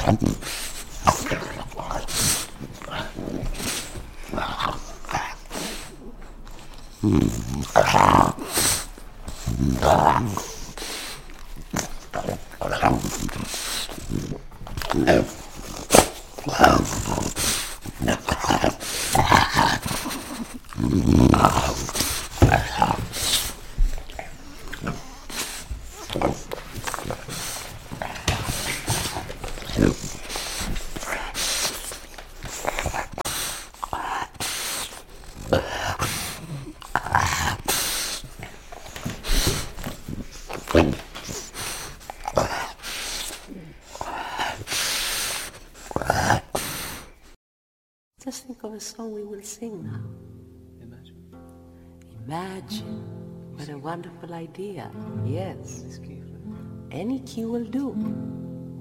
Just think of a song we will sing now. Imagine. Imagine. What a wonderful idea. Yes. This key. Any key will do.